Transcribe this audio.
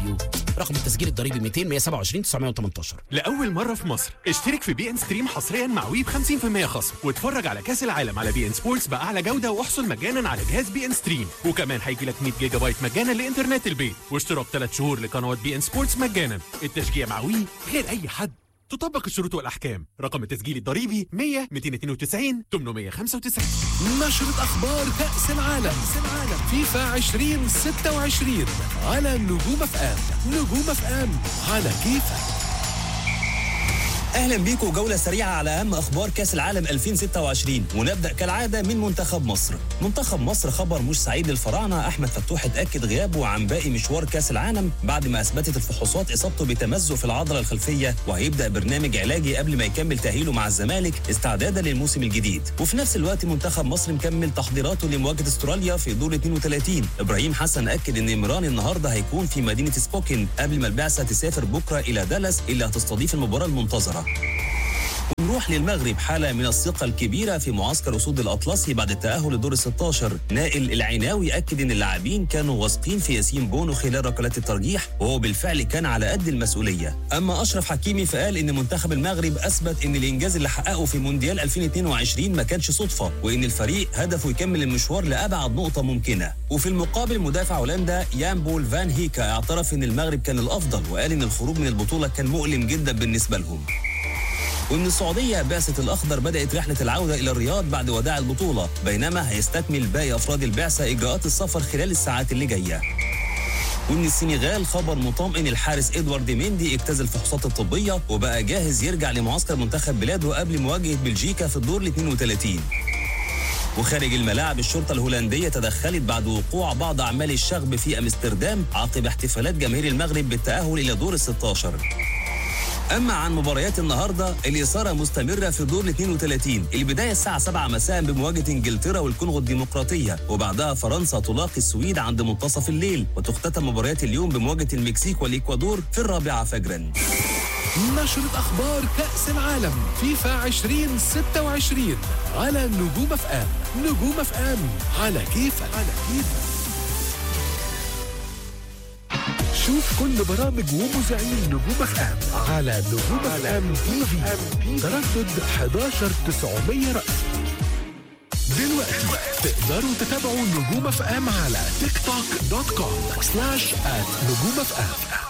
يو. رقم التسجيل الضريبي 200 127 918. لأول مرة في مصر اشترك في بي ان ستريم حصريا مع وي ب 50% خصم، واتفرج على كأس العالم على بي ان سبورتس بأعلى جودة، واحصل مجانا على جهاز بي ان ستريم، وكمان هيجي لك 100 جيجا بايت مجانا لإنترنت البيت، واشتراك 3 شهور لقنوات بي ان سبورتس مجانا. التشجيع مع وي غير أي حد. تطبق الشروط والأحكام. رقم التسجيل الضريبي 100 292 895. نشرة أخبار كأس العالم فيفا 2026 على نجوم اف ام. نجوم اف ام على كيفك. اهلا بيكم جوله سريعه على اهم اخبار كاس العالم 2026، ونبدا كالعاده من منتخب مصر. منتخب مصر خبر مش سعيد للفراعنه. احمد فتوح اتاكد غيابه عن باقي مشوار كاس العالم بعد ما اثبتت الفحوصات اصابته بتمزق في العضله الخلفيه، وهيبدا برنامج علاجي قبل ما يكمل تاهيله مع الزمالك استعدادا للموسم الجديد. وفي نفس الوقت منتخب مصر مكمل تحضيراته لمواجهه استراليا في دور 32. ابراهيم حسن اكد ان إمران النهارده هيكون في مدينه سبوكن قبل ما البعثه تسافر بكره الى دالاس اللي هتستضيف المباراه المنتظره. ونروح للمغرب. حالة من الثقة الكبيرة في معسكر أسود الأطلسي بعد التأهل لدور ال16. نائل العيناوي أكد أن اللاعبين كانوا واثقين في ياسين بونو خلال ركلات الترجيح، وهو بالفعل كان على قد المسؤولية. أما أشرف حكيمي فقال أن منتخب المغرب أثبت أن الإنجاز اللي حققه في مونديال 2022 ما كانش صدفة، وأن الفريق هدفه يكمل المشوار لأبعد نقطة ممكنة. وفي المقابل مدافع هولندا يان بول فان هيكا اعترف أن المغرب كان الأفضل، وقال أن الخروج من البطولة كان مؤلم جدا بالنسبة لهم. ومن السعودية بعثة الأخضر بدأت رحلة العودة إلى الرياض بعد وداع البطولة، بينما هيستكمل باقي أفراد البعثة إجراءات السفر خلال الساعات اللي جاية. ومن السنغال خبر مطمئن. الحارس إدوارد ميندي اجتاز الفحوصات الطبية وبقى جاهز يرجع لمعسكر منتخب بلاده قبل مواجهة بلجيكا في الدور 32. وخارج الملاعب الشرطة الهولندية تدخلت بعد وقوع بعض أعمال الشغب في أمستردام عقب احتفالات جماهير المغرب بالتأهل إلى دور ال16. أما عن مباريات النهاردة، الإثارة مستمرة في دور 32. البداية الساعة 7 مساء بمواجهة إنجلترا والكونغو الديمقراطية، وبعدها فرنسا تلاقي السويد عند منتصف الليل، وتختتم مباريات اليوم بمواجهة المكسيك والإكوادور في 4 فجرا. نشرة أخبار كأس العالم فيفا 2026 على نجوم اف ام. نجوم اف ام على كيفك. شوف كل برامج ومذيعين نجوم اف ام على نجوم اف ام تي في. تردد 11900 رأس. دلوقتي تقدروا تتابعوا نجوم اف ام على تيك توك.com/@نجوم اف ام.